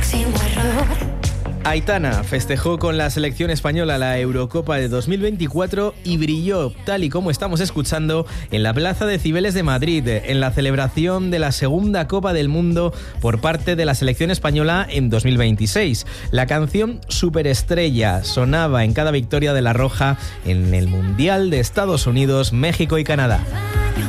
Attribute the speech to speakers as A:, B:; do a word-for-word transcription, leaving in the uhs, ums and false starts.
A: máximo error.
B: Aitana festejó con la selección española la Eurocopa de dos mil veinticuatro y brilló, tal y como estamos escuchando, en la Plaza de Cibeles de Madrid, en la celebración de la segunda Copa del Mundo por parte de la selección española en dos mil veintiséis. La canción Superestrella sonaba en cada victoria de la Roja en el Mundial de Estados Unidos, México y Canadá.